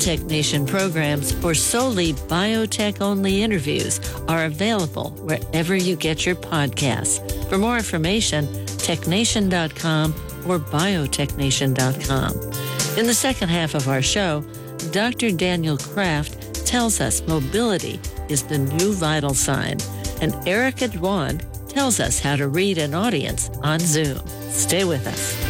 Biotech programs or solely biotech-only interviews are available wherever you get your podcasts. For more information, technation.com or biotechnation.com. In the second half of our show, Dr. Daniel Kraft tells us mobility is the new vital sign, and Erica Dwan tells us how to read an audience on Zoom. Stay with us.